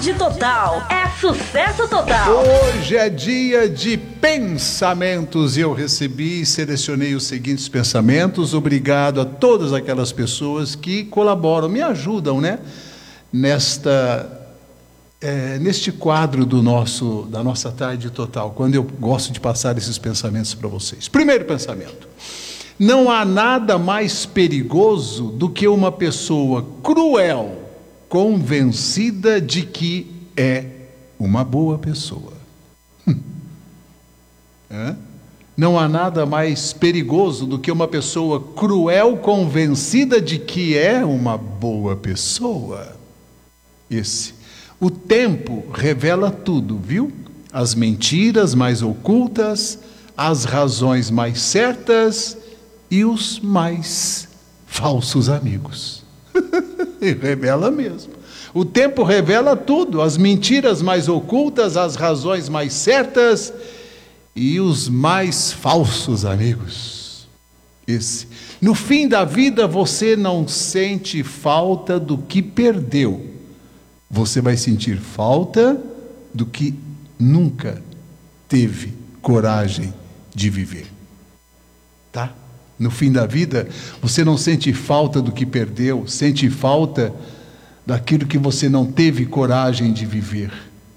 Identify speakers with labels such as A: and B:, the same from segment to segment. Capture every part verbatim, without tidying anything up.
A: Tarde Total é sucesso total.
B: Hoje é dia de pensamentos e eu recebi e selecionei os seguintes pensamentos. Obrigado a todas aquelas pessoas que colaboram, me ajudam, né? Nesta, é, neste quadro do nosso, da nossa Tarde Total, quando eu gosto de passar esses pensamentos para vocês. Primeiro pensamento: não há nada mais perigoso do que uma pessoa cruel, convencida de que é uma boa pessoa. Hã? Não há nada mais perigoso do que uma pessoa cruel, convencida de que é uma boa pessoa. Esse. O tempo revela tudo, viu? As mentiras mais ocultas, as razões mais certas e os mais falsos amigos. E revela mesmo. O tempo revela tudo, as mentiras mais ocultas, as razões mais certas e os mais falsos amigos. Esse. No fim da vida você não sente falta do que perdeu. Você vai sentir falta do que nunca teve coragem de viver. Tá? No fim da vida, você não sente falta do que perdeu, sente falta daquilo que você não teve coragem de viver.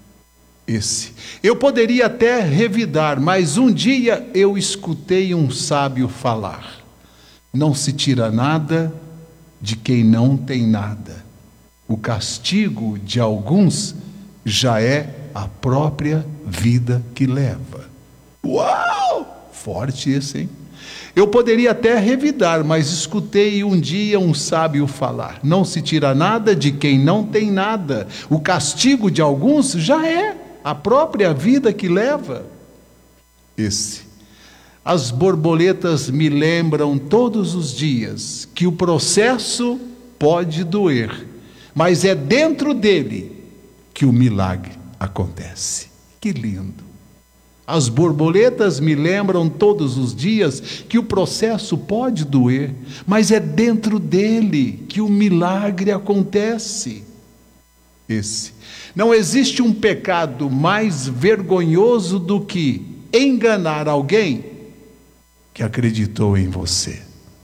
B: Esse. Eu poderia até revidar, mas um dia eu escutei um sábio falar: não se tira nada de quem não tem nada. O castigo de alguns já é a própria vida que leva. Uau! Forte esse, hein? Eu poderia até revidar, mas escutei um dia um sábio falar: não se tira nada de quem não tem nada. O castigo de alguns já é a própria vida que leva. Esse. As borboletas me lembram todos os dias que o processo pode doer, mas é dentro dele que o milagre acontece. Que lindo! As borboletas me lembram todos os dias que o processo pode doer, mas é dentro dele que o milagre acontece. Esse. Não existe um pecado mais vergonhoso do que enganar alguém que acreditou em você.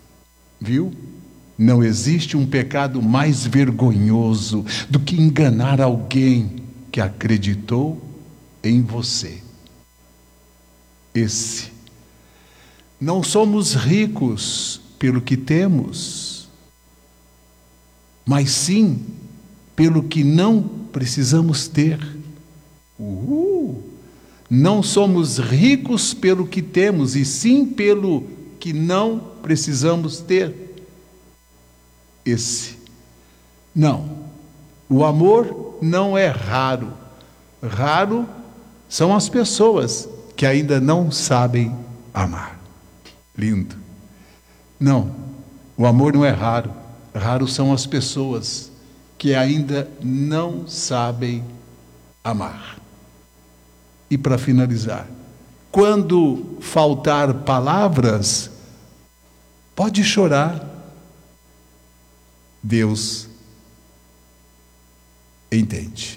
B: Viu? Não existe um pecado mais vergonhoso do que enganar alguém que acreditou em você. Esse. Não somos ricos pelo que temos, mas sim pelo que não precisamos ter. Uhul. Não somos ricos pelo que temos, e sim pelo que não precisamos ter. Esse. Não. O amor não é raro. Raro são as pessoas que ainda não sabem amar. Lindo. Não, o amor não é raro. Raro são as pessoas que ainda não sabem amar. E para finalizar, quando faltar palavras, pode chorar. Deus entende.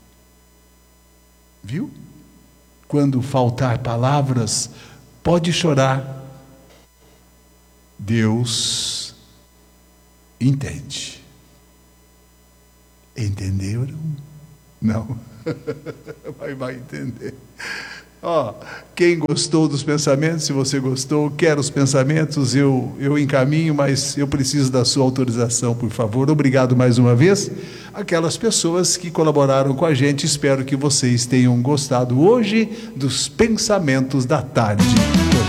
B: Viu? Quando faltar palavras, pode chorar. Deus entende. Entenderam? Não. Vai, vai entender. Ó, quem gostou dos pensamentos, se você gostou, quer os pensamentos, eu, eu encaminho, mas eu preciso da sua autorização, por favor. Obrigado mais uma vez. Aquelas pessoas que colaboraram com a gente, espero que vocês tenham gostado hoje dos pensamentos da tarde.